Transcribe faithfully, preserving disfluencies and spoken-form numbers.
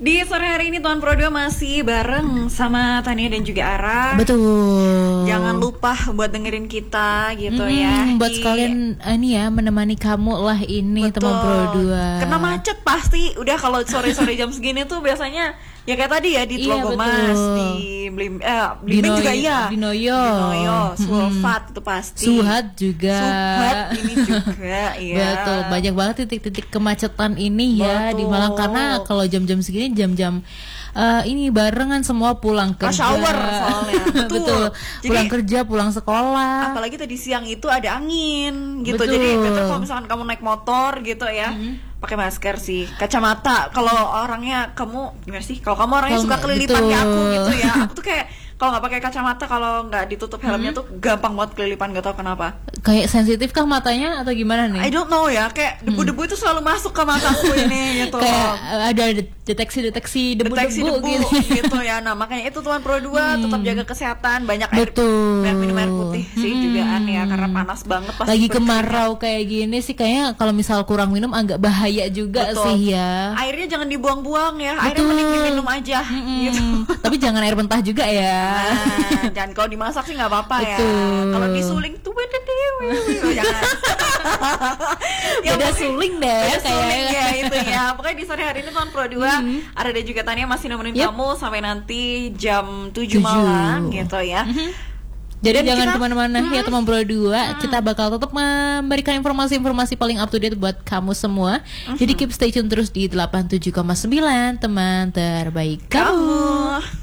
Di sore hari ini Tuan Pro dua masih bareng sama Tania dan juga Ara. Betul. Jangan lupa buat dengerin kita gitu mm-hmm, ya. Buat di... sekalian ini ya menemani kamu lah ini Betul. Teman Pro dua. Kena macet pasti. Udah kalau sore-sore jam segini tuh biasanya ya kayak tadi ya di Tlogo iya, Mas, di Blim, eh, Blimbing juga iya. Di Noyo, di Noyo, Sulfat itu pasti. Suhat juga. Suhat ini juga, iya. Betul, banyak banget titik-titik kemacetan ini ya di Malang karena kalau jam-jam segini jam-jam uh, ini barengan semua pulang kerja. Rush hour soalnya. Betul. Betul. Jadi, pulang kerja, pulang sekolah. Apalagi tadi siang itu ada angin gitu. Betul. Jadi better kalau misalkan kamu naik motor gitu ya. Mm-hmm. Pakai masker sih, kacamata. Kalau orangnya kamu gimana sih? Kalau kamu orangnya kalo suka kelilipan kayak aku gitu ya. Aku tuh kayak kalau nggak pakai kacamata, kalau nggak ditutup helmnya hmm. tuh gampang banget kelilipan, nggak tahu kenapa. Kayak sensitif kah matanya atau gimana nih? I don't know ya, kayak debu-debu hmm. itu selalu masuk ke mataku ini gitu. Kayak ada deteksi-deteksi debu-debu deteksi debu, gitu. gitu ya. Nah makanya itu Tuan Pro dua hmm. tetap jaga kesehatan, banyak air, Betul. banyak minum air putih sih hmm. juga ya, karena panas banget. Pasti lagi kemarau kayak gini sih, kayaknya kalau misal kurang minum agak bahaya juga. Betul. Sih ya. Airnya jangan dibuang-buang ya, airnya mending diminum aja. Hmm. Gitu. Tapi jangan air mentah juga ya. Nah, jangan kalau dimasak sih nggak apa-apa ya. Kalau disuling tuh beda deh. Jangan. Ya beda suling deh. Beda suling ya itu ya. Pokoknya di sore hari ini Tuan Pro dua mm-hmm. Ada dan juga Tania masih nemenin yep. kamu sampai nanti jam tujuh malam gitu ya. Mm-hmm. Jadi dan jangan kita, kemana-mana hmm, ya teman Pro dua, hmm. kita bakal tetap memberikan informasi-informasi paling up to date buat kamu semua. Hmm. Jadi keep stay tune terus di delapan puluh tujuh koma sembilan teman terbaik kamu. kamu.